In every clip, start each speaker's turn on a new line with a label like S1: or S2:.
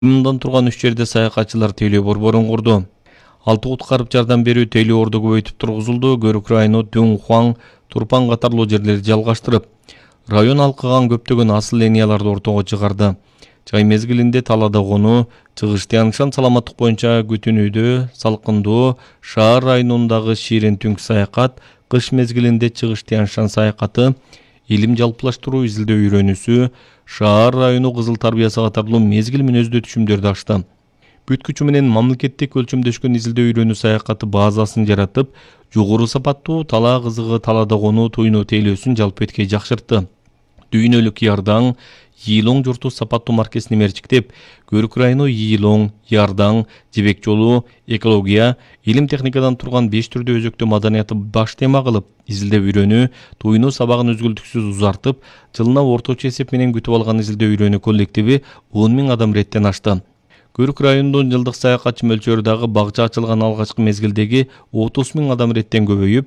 S1: Мындан турган 3 жерде саякатчылар тейлөө борборун курду. 6 куткарып жардам берүү тейлөө орду көбөйтүп тургузулду. Көрүк району Дүңхуаң, Турпан катарлуу жерлерди жалгаштырып, район алкыган көптөгөн асыл линияларды ортого чыгарды. Чай мезгилинде талада конуу, чыгыш Тянь-Шань саламаттык боюнча күтүнүүдө, салкындоо, шаар районундагы ширин түнк саякат, кыш мезгилинде чыгыш Тянь-Шань саякаты, илим жалпылаштыруу изилдөө үйрөнүүсү, шаар району кызыл тарбиясы катарлуу мезгил мүнөздүү түшүмдөрдү ачты. Бүт күчү менен мамлекеттик өлчөмдөшкөн изилдөө үйрөнүү саякаты базасын жаратып, жогору сапаттуу тала кызыгы талада конуу туйноо тейлөөсүн жалпы эткей жакшыртты. Дүйнөлүк Ярдаң, Йилоң журту сапаттуу маркесин мерчиктеп, Көрүк району Йилоң, Ярдаң, Жебек жолу, экология, илим техникадан турган 5 түрдүү өзөктүү маданияты баш тема кылып, изилдөө үйрөнүү, туйноо сабагын үзгүлтүксүз узартып, жылына орточо эсеп менен күтүп алган изилдөө үйрөнүү коллективи 10 000 адам реттен ашты. Көрүк районунун жылдык саякатчы мөлчөрү дагы багча ачылган алгачкы мезгилдеги 30 000 адам реттен көбөйүп,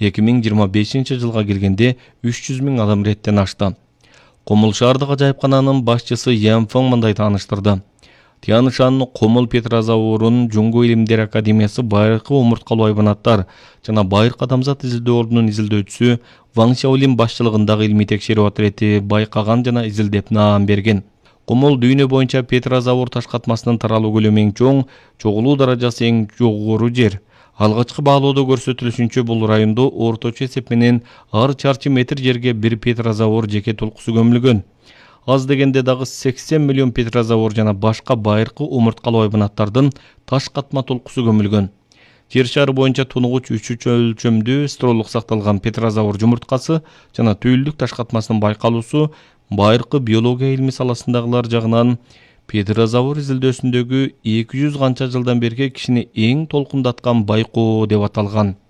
S1: 2025 жылга келгенде 300 000 адам реттен ашты. Комул шаардык ажайыпкананын башчысы Ян Фeng мындай тааныштырды. Тянь-Шань Комул Петрозаводунун Жуңго илимдер академиясы байыркы омурткалуу айбанаттар жана байыркы адамзат изилдөө ордунун изилдөөчүсү Ваң Шаолин башчылыгындагы илимий текшерүү отряди байкаган жана изилдеп наам берген. Комул дүйнө боюнча Петрозавод таш катмасынын таралуу көлөмү эң чоң, чогулуу даражасы эң жогору жер. Алгачкы баалоодо көрсөтүлүшүнчө бул райондо орточо эсеп менен ар чарчы метр жерге бир Петрозавод жеке толкусу көмүлгөн. Аз дегенде дагы 80 миллион Петрозавод жана башка байыркы омурткалуу айбанаттардын таш катма толкусу көмүлгөн. Жер шары боюнча тунугуч 3 өлчөмдүү стролук сакталган Петрозавод жумурткасы жана түйүлдүк таш катмасынын байкалуусу байыркы биология илми саласындагылар жагынан Петрозавод изилдөөсүндөгү 200 канча жылдан берки кишини эң толкундаткан байкоо деп аталган.